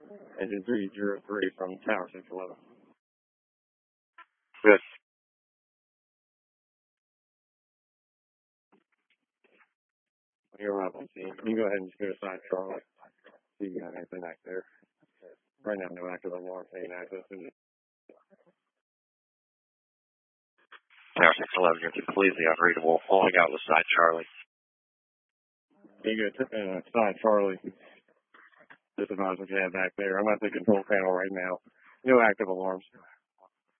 Engine 303 from Tower 611. Good. You're up on scene. You go ahead and just go to side Charlie. See if you got anything back there. Right now, no active alarm saying access. Tower 611, you're completely unreadable. All I got was side Charlie. You go to side Charlie. Just advise what you have back there. I'm at the control panel right now. No active alarms.